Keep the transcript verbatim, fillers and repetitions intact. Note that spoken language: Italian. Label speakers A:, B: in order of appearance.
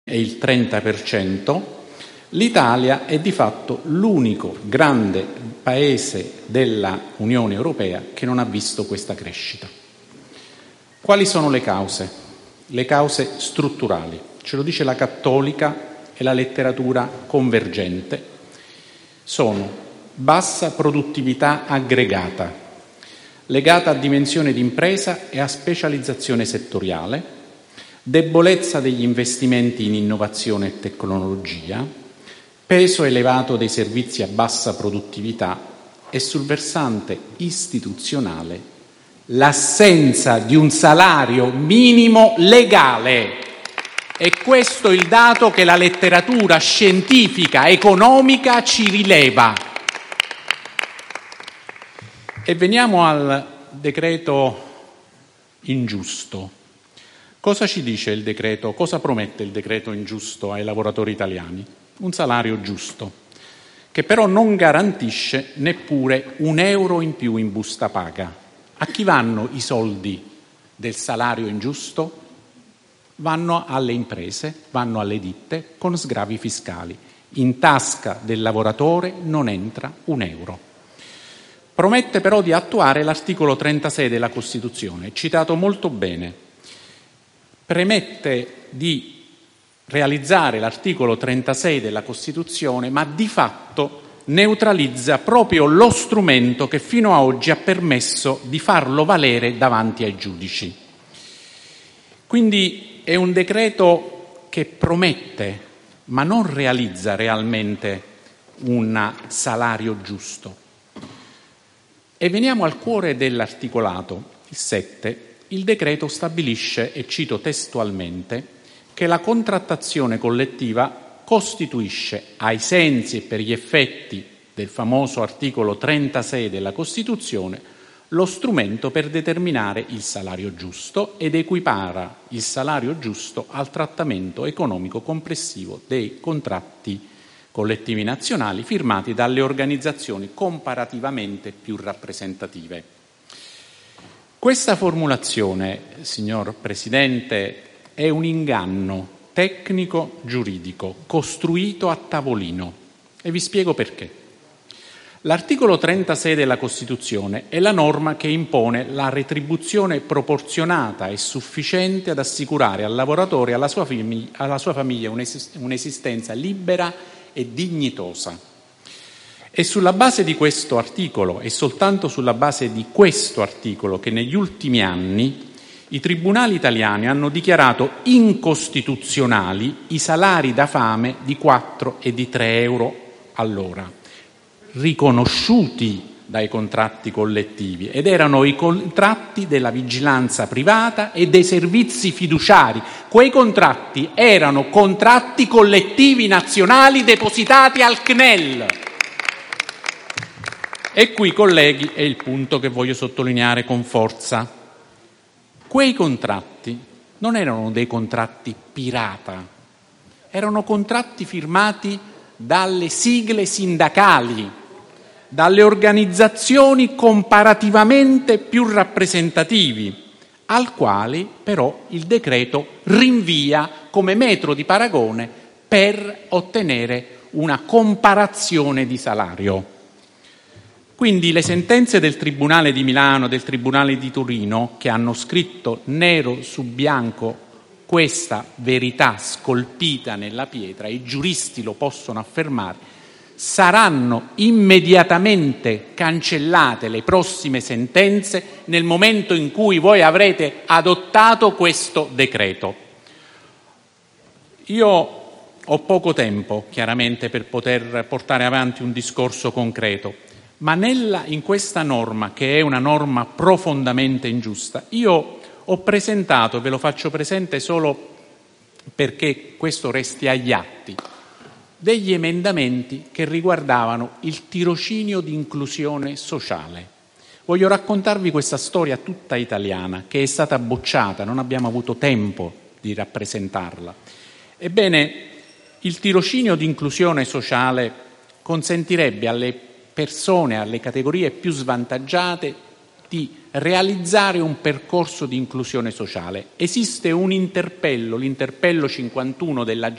A: è il trenta per cento, l'Italia è di fatto l'unico grande paese della Unione Europea che non ha visto questa crescita. Quali sono le cause? Le cause strutturali. Ce lo dice la Cattolica e la letteratura convergente. Sono bassa produttività aggregata, legata a dimensione di impresa e a specializzazione settoriale, debolezza degli investimenti in innovazione e tecnologia, peso elevato dei servizi a bassa produttività e sul versante istituzionale l'assenza di un salario minimo legale. E questo è il dato che la letteratura scientifica economica ci rileva. E veniamo al decreto ingiusto. Cosa ci dice il decreto? Cosa promette il decreto ingiusto ai lavoratori italiani? Un salario giusto, che però non garantisce neppure un euro in più in busta paga. A chi vanno i soldi del salario ingiusto? Vanno alle imprese, vanno alle ditte con sgravi fiscali. In tasca del lavoratore non entra un euro. Promette però di attuare l'articolo trentasei della Costituzione, citato molto bene. Premette di realizzare l'articolo trentasei della Costituzione, ma di fatto neutralizza proprio lo strumento che fino a oggi ha permesso di farlo valere davanti ai giudici. Quindi è un decreto che promette, ma non realizza realmente un salario giusto. E veniamo al cuore dell'articolato, il sette. Il decreto stabilisce, e cito testualmente, che la contrattazione collettiva costituisce, ai sensi e per gli effetti del famoso articolo trentasei della Costituzione, lo strumento per determinare il salario giusto ed equipara il salario giusto al trattamento economico complessivo dei contratti collettivi nazionali firmati dalle organizzazioni comparativamente più rappresentative. Questa formulazione, signor Presidente, è un inganno tecnico-giuridico costruito a tavolino e vi spiego perché. L'articolo trentasei della Costituzione è la norma che impone la retribuzione proporzionata e sufficiente ad assicurare al lavoratore e alla sua famiglia, alla sua famiglia un'esistenza libera e dignitosa. È sulla base di questo articolo, e soltanto sulla base di questo articolo, che negli ultimi anni i tribunali italiani hanno dichiarato incostituzionali i salari da fame di quattro e di tre euro all'ora, riconosciuti dai contratti collettivi, ed erano i contratti della vigilanza privata e dei servizi fiduciari. Quei contratti erano contratti collettivi nazionali depositati al C N E L. E qui, colleghi, è il punto che voglio sottolineare con forza. Quei contratti non erano dei contratti pirata, erano contratti firmati dalle sigle sindacali, dalle organizzazioni comparativamente più rappresentativi, al quale però il decreto rinvia come metro di paragone per ottenere una comparazione di salario. Quindi le sentenze del Tribunale di Milano e del Tribunale di Torino, che hanno scritto nero su bianco questa verità scolpita nella pietra, i giuristi lo possono affermare, saranno immediatamente cancellate le prossime sentenze nel momento in cui voi avrete adottato questo decreto. Io ho poco tempo, chiaramente, per poter portare avanti un discorso concreto, ma nella, in questa norma, che è una norma profondamente ingiusta, io ho presentato, e ve lo faccio presente solo perché questo resti agli atti, degli emendamenti che riguardavano il tirocinio di inclusione sociale. Voglio raccontarvi questa storia tutta italiana, che è stata bocciata, non abbiamo avuto tempo di rappresentarla. Ebbene, il tirocinio di inclusione sociale consentirebbe alle persone, alle categorie più svantaggiate, di realizzare un percorso di inclusione sociale. Esiste un interpello, l'interpello cinquantuno della